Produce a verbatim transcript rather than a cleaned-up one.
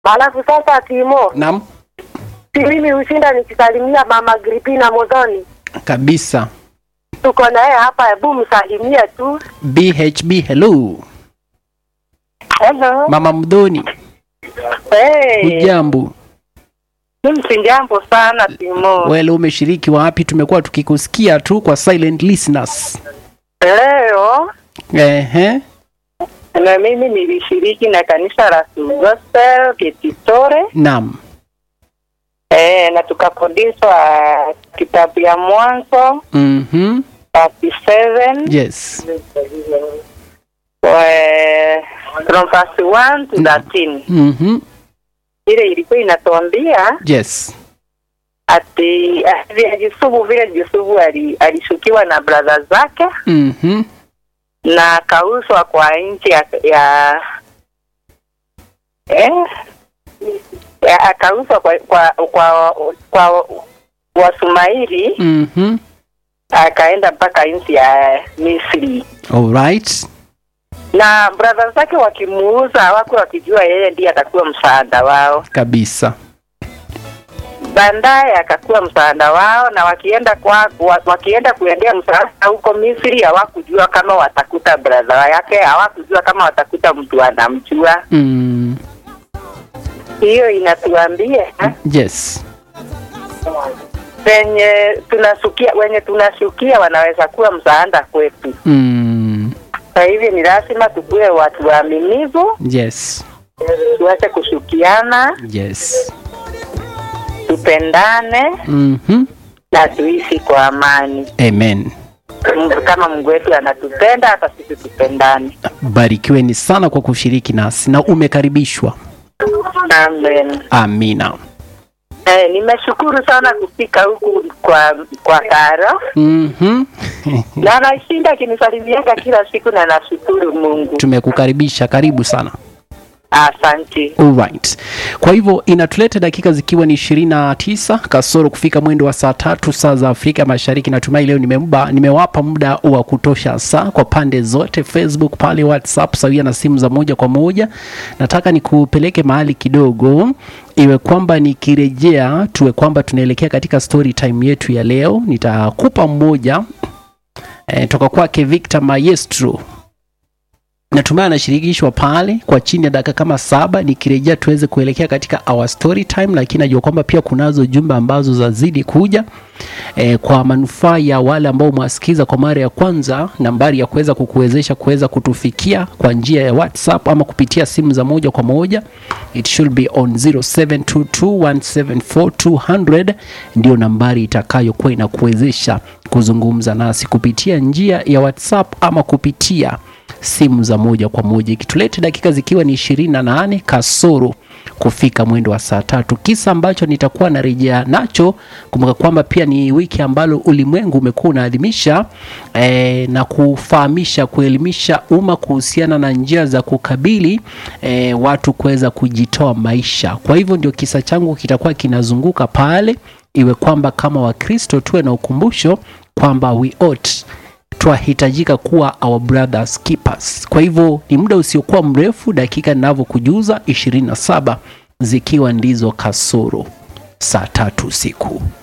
Alafu sasa Timo. Naam. Mimi ushinda nikisalimia Mama Gripina Modoni. Kabisa. Tuko na yeye hapa, hebu msalimia tu. B H B hello. Hello. Mama Mdoni. Hey. Ujambo? Mimi sijambo sana Timo. Wewe umeshiriki wapi? Tumekuwa tukikusikia tu kwa silent listeners. Leo. Ehe. Na mimi nilishiriki na kanisa la Gospel Kititore. Naam. Eh, na tukafundishwa kitabu ya Mwanzo. Mhm. thirty-seven. Yes. Eh, from verse one to thirteen. Mhm. Ile ilikuwa inatuambia Yes. ati vile Yusufu vile Yusufu alishukiwa na brother zake. Mhm. Na akauzwa kwa nchi ya, ya eh ya, akauzwa kwa kwa kwa, kwa Wasumaili. Mhm. Akaenda mpaka nchi ya Misri. All right. Na brothers zake wakimuuza hawakuwa wakijua yeye ndiye atakuwa msaada wao. Kabisa. Baadaye akakuwa msaada wao, na wakienda kwa wakienda kuendea msaada huko Misri hawakujua kama watakuta brother yake, hawakujua kama watakuta mtu anamjua. Mm. Hiyo inatuambia Yes. wenye tunashukia wenye tunashukia wanaweza kuwa msaada kwetu. Mm. Kwa hivyo ni lazima tukue watu waaminifu. Yes. Tuache kushukiana. Yes. Tupendane. Mhm. Na tuishi kwa amani. Amen. Kama Mungu wetu anatupenda, hata sisi tupendane. Barikiweni sana kwa kushiriki nasi na umekaribishwa. Amen. Amina. Eh, nimeshukuru sana kufika huku kwa kwa Karo. Mhm. Na nashinda kinisalimianga kila siku na nashukuru Mungu. Tumekukaribisha, karibu sana. Asante. Alright. Kwa hivyo inatuleta dakika zikiwa ni ishirini na tisa kasoro kufika mwendo wa saa tatu saa za Afrika Mashariki. Natumai leo nimemba nimewapa muda wa kutosha saa kwa pande zote, Facebook pale, WhatsApp sawia na simu za moja kwa moja. Nataka nikupeleke mahali kidogo, iwe kwamba nikirejea tuwe kwamba tunaelekea katika story time yetu ya leo. Nitakupa mmoja e, toka kwake Victor Maestro. Natumai anashirikishwa pale kwa chini ya dakika kama saba. Nikirejea tuweze kuelekea katika our story time, lakini najua kwamba pia kunazo jumbe ambazo zazidi kuja e, kwa manufaa ya wale ambao mwasikiza kwa mara ya kwanza. Nambari ya kuweza kukuwezesha kuweza kutufikia kwa njia ya WhatsApp ama kupitia simu za moja kwa moja, it should be on zero seven two two one seven four two zero zero. Ndio nambari itakayokuwa inakuwezesha kuzungumza nasi kupitia njia ya WhatsApp ama kupitia simu za moja kwa moja. Ikitulete dakika zikiwa ni ishirini na nane kasoro kufika mwendo wa saa tatu. Kisa ambacho nitakuwa narejea nacho, kumbuka kwamba pia ni wiki ambalo ulimwengu umekuwa unaadhimisha e, na kufahamisha, kuelimisha umma kuhusiana na njia za kukabili e, watu kuweza kujitoa maisha. Kwa hivyo ndio kisa changu kitakuwa kinazunguka pale, iwe kwamba kama Wakristo tuwe na ukumbusho kwamba we ought tuahitajika kuwa our brothers keepers. Kwa hivyo ni muda usiokuwa mrefu, dakika ninavyokujuza ishirini na saba zikiwa ndizo kasoro saa tatu usiku.